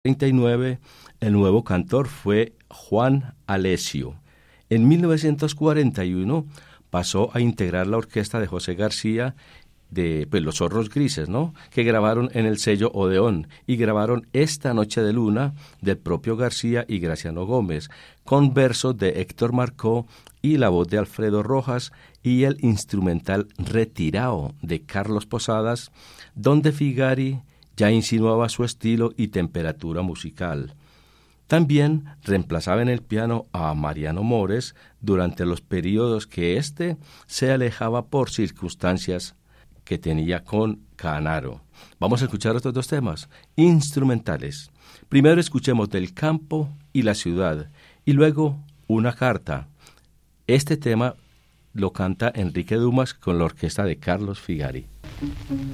1939, el nuevo cantor fue Juan Alessio. En 1941 pasó a integrar la orquesta de José García de Los Zorros Grises, ¿no?, que grabaron en el sello Odeón y grabaron Esta Noche de Luna del propio García y Graciano Gómez, con versos de Héctor Marcó y la voz de Alfredo Rojas y el instrumental Retirao de Carlos Posadas, donde Figari ya insinuaba su estilo y temperatura musical. También reemplazaba en el piano a Mariano Mores durante los periodos que éste se alejaba por circunstancias que tenía con Canaro. Vamos a escuchar estos dos temas instrumentales. Primero escuchemos Del campo y la ciudad y luego Una carta. Este tema lo canta Enrique Dumas con la orquesta de Carlos Figari.